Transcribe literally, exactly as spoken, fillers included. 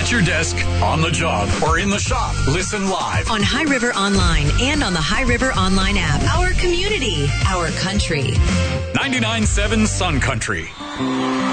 At your desk, on the job, or in the shop, listen live on High River Online and on the High River Online app. Our community, our country. ninety-nine point seven Sun Country.